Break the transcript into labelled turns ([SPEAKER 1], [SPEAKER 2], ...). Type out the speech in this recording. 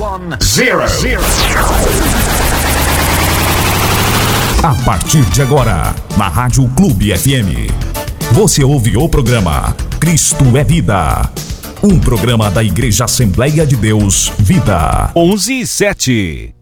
[SPEAKER 1] A partir de agora, na Rádio Clube FM, você ouve o programa Cristo é Vida. Um programa da Igreja Assembleia de Deus Vida.
[SPEAKER 2] 11:07.